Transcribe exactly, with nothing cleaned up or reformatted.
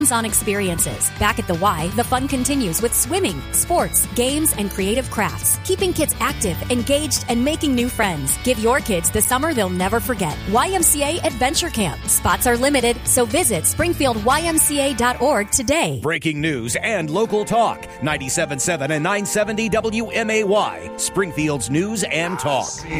on experiences. Back at the Y, the fun continues with swimming, sports, games, and creative crafts, keeping kids active, engaged, and making new friends. Give your kids the summer they'll never forget. Y M C A Adventure Camp. Spots are limited, so visit springfield y m c a dot org today. Breaking news and local talk. ninety-seven point seven and nine seventy W M A Y. Springfield's News and Talk.